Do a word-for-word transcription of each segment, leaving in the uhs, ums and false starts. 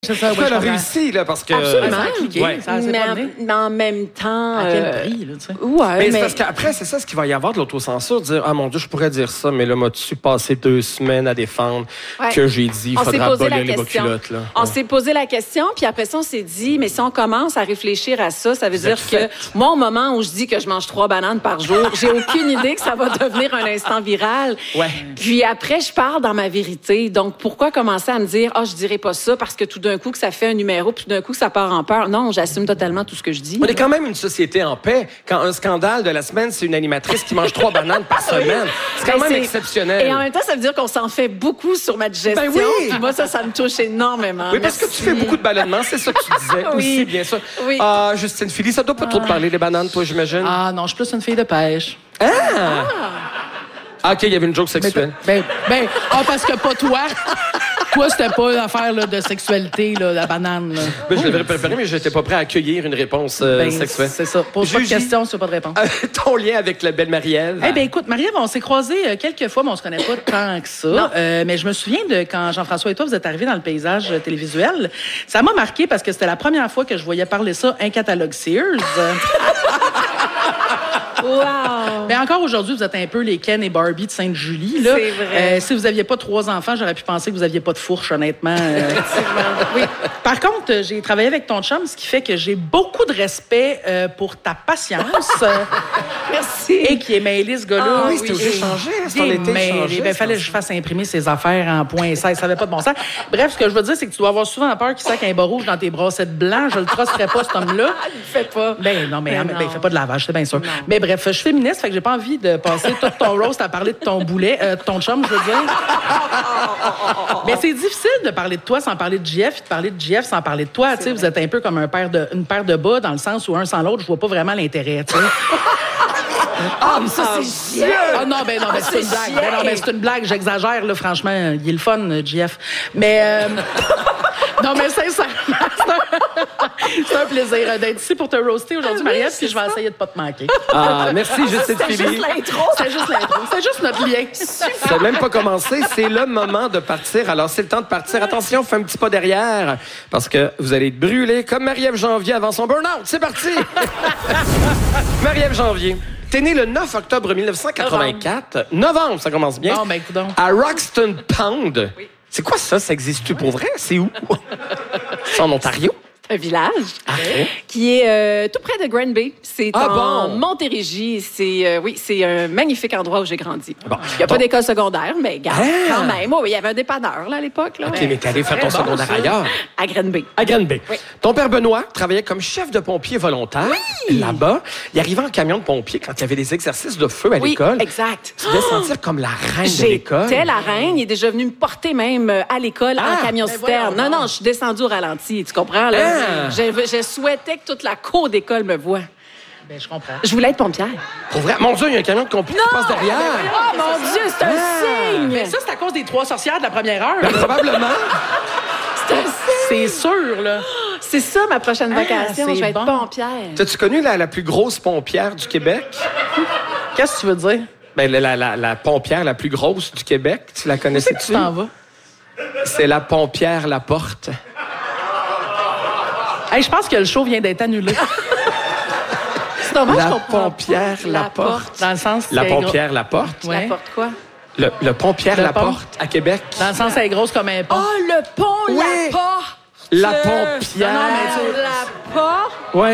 C'est ça, ouais, elle a réussi, là, parce que... Absolument. Ça a cliqué, ouais. ça, mais, en, mais en même temps... À quel euh, prix, là, tu sais? Ouais, Mais, mais... c'est parce qu'après, c'est ça ce qu'il va y avoir de l'autocensure, dire « Ah, mon Dieu, je pourrais dire ça, mais là, m'as-tu passé deux semaines à défendre Ouais. que j'ai dit, il On s'est faudra posé la abolir les bas question. culottes. » là. On Ouais. s'est posé la question, puis après ça, on s'est dit, mais si on commence à réfléchir à ça, ça veut Vous dire êtes que faite. moi, au moment où je dis que je mange trois bananes par jour, j'ai aucune idée que ça va devenir un instant viral. Ouais. Puis après, je parle dans ma vérité. Donc, pourquoi commencer à me dire, ah, oh, je dirais pas ça parce que tout d'un coup, que ça fait un numéro, puis tout d'un coup, ça part en peur. Non, j'assume totalement tout ce que je dis. On est quand même une société en paix. Quand un scandale de la semaine, c'est une animatrice qui mange trois bananes par semaine. C'est quand Ben, même c'est- exceptionnel. Et en même temps, ça veut dire qu'on s'en fait beaucoup sur ma digestion. Ben oui. Puis moi, ça, ça me touche énormément. Oui, parce que tu fais beaucoup de ballonnements, c'est ça que tu disais Oui. aussi, bien sûr. Oui. Ah, Justine Philly, ça doit pas trop te parler, les bananes, toi, j'imagine? Ah non, je suis plus une fille de pêche. Ah, OK, il y avait une joke sexuelle. Ben, ben, ah, parce que pas toi. Toi, c'était pas une affaire là, de sexualité, là, la banane. Là. Ben, je l'avais préparé, mais je n'étais pas prêt à accueillir une réponse euh, Ben, sexuelle. c'est ça. Pose pas de Jugie, questions si tu n'as pas de réponse. euh, ton lien avec la belle Marie-Ève? Eh bien, écoute, Marie-Ève, on s'est croisés euh, quelques fois, mais on se connaît pas tant que ça. Euh, mais je me souviens de quand Jean-François et toi, vous êtes arrivés dans le paysage euh, télévisuel. Ça m'a marqué parce que c'était la première fois que je voyais parler ça, un catalogue Sears. Wow! Mais encore aujourd'hui, vous êtes un peu les Ken et Barbie de Sainte-Julie. Là. C'est vrai. Euh, si vous n'aviez pas trois enfants, j'aurais pu penser que vous n'aviez pas de fourche, honnêtement. Euh, oui. Par contre, euh, j'ai travaillé avec ton chum, ce qui fait que j'ai beaucoup de respect euh, pour ta patience. euh, Merci. et qui est mêlé, ce gars-là. Ah oui, c'était oui. échangé. C'est Il en est été mêlé. échangé. Ben, fallait que je fasse imprimer ses affaires en point seize. Ça n'avait pas de bon sens. Bref, ce que je veux dire, c'est que tu dois avoir souvent peur qu'il sac un bas rouge dans tes bracelets blancs. Je le trosserais pas, cet homme-là. Ah, il le fait pas. Ben non, mais, Ben ben, non. il fait pas de lavage, c'est bien sûr. Non. Mais bref, je suis féministe, fait que j'ai pas envie de passer tout ton roast à parler de ton boulet, euh, de ton chum, je veux dire. Mais c'est difficile de parler de toi sans parler de J F, et de parler de J F sans parler de toi. Tu sais, vous êtes un peu comme un paire de, une paire de bas dans le sens où un sans l'autre, je vois pas vraiment l'intérêt. Tu sais. Ah, mais ça, c'est chiant. Ah non, ben non, ben c'est une blague. Ben non, ben c'est une blague, j'exagère, là, franchement. Il est le fun, J F. Mais, euh, non, mais sincèrement, c'est un, c'est un plaisir euh, d'être ici pour te roaster aujourd'hui, Oui, Marie-Ève, c'est puis je vais ça. essayer de pas te manquer. Ah, merci, Justine C'est Philly. juste l'intro. C'est juste l'intro. C'est juste notre lien. Ça n'a même pas commencé. C'est le moment de partir. Alors, c'est le temps de partir. Attention, fais un petit pas derrière parce que vous allez être brûlés comme Marie-Ève Janvier avant son burn-out. C'est parti! Marie-Ève Janvier. T'es née le neuf octobre mille neuf cent quatre-vingt-quatre. Novembre, ça commence bien. Bon, ben, écoute donc. À Roxton Pound. C'est quoi ça? Ça existe-tu pour vrai? C'est où? C'est en Ontario? Un village OK. qui est euh, tout près de Granby. C'est Ah, en bon? Montérégie. C'est euh, oui, c'est un magnifique endroit où j'ai grandi. Bon. Il n'y a pas Bon. d'école secondaire, mais garde, Ah! quand même. Oui, il y avait un dépanneur là, à l'époque. Là. OK, mais t'es allé faire ton Très bon, secondaire ça. ailleurs. À Granby. À Granby. Oui. Ton père Benoît travaillait comme chef de pompier volontaire là-bas. Il arrivait en camion de pompier quand il y avait des exercices de feu à Oui, l'école. exact. Tu devais sentir comme la reine de l'école. J'étais la reine. Il est déjà venu me porter même euh, à l'école Ah, en camion ben citerne. voyons Non, donc. non, je suis descendue au ralenti. Tu comprends? Là? Ah. Je, je souhaitais que toute la cour d'école me voie. Ben, je comprends. Je voulais être pompière. Pour vrai, mon Dieu, il y a un camion de pompier qui passe derrière. Oh mon Dieu, c'est un Ah. signe! Mais ça, c'est à cause des trois sorcières de la première heure. Ben, probablement. C'est un signe! C'est sûr, là. C'est ça ma prochaine Ah, vacation. c'est Je vais être bon. pompière. T'as-tu connu la, la plus grosse pompière du Québec? Qu'est-ce que tu veux dire? Ben, la, la, la, la pompière la plus grosse du Québec, tu la Où c'est connaissais-tu? que tu t'en vas? C'est la pompière Laporte. Hey, je pense que le show vient d'être annulé. C'est dommage, La je comprends pompière pas. Laporte. Dans le sens... La qu'elle est gros- pompière Laporte. Ouais. La porte quoi? Le, le pompière Le Laporte à Québec. Dans le sens, elle est grosse comme un pont. Oh, le pont, Oui. la porte! La Euh, pompière. Non, non, mais tu- La porte? Ouais.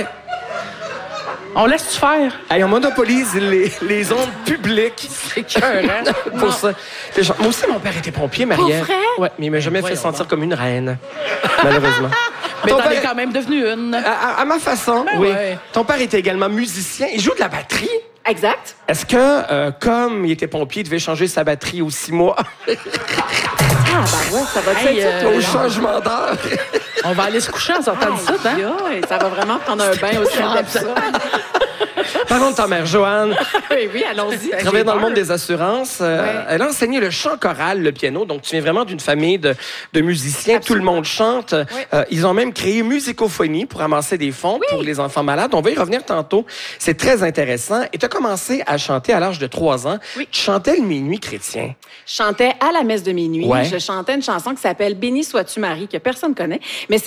On laisse-tu faire? Hey, on monopolise les, les ondes publiques. C'est écœurant. Pour ça. Les gens- Moi aussi, mon père était pompier, Marie-Ève. Pour vrai? Ouais, mais il m'a jamais fait voyons sentir donc. comme une reine. Malheureusement. Mais Ton t'en es père- quand même devenu une. à, à- à ma façon, Ben oui. ouais. Ton père était également musicien. Il joue de la batterie. Exact. Est-ce que, euh, comme il était pompier, il devait changer sa batterie aux six mois Ah, ben ouais, ça va Hey, être ça, euh, toi? au changement d'heure? On va aller se coucher en sortant du site, hein? Aïe, aïe, ça va vraiment prendre un bain aussi simple que ça. Parlons de ta mère, Joanne. Oui, oui, allons-y. Elle travaille dans le monde des assurances. Euh, ouais. Elle a enseigné le chant choral, le piano. Donc, tu viens vraiment d'une famille de, de musiciens. Absolument. Tout le monde chante. Oui. Euh, ils ont même créé Musicophonie pour amasser des fonds oui. pour les enfants malades. On va y revenir tantôt. C'est très intéressant. Et tu as commencé à chanter à l'âge de trois ans. Oui. Tu chantais le minuit chrétien. Je chantais à la messe de minuit. Ouais. Je chantais une chanson qui s'appelle « Béni sois-tu Marie », que personne connaît. Mais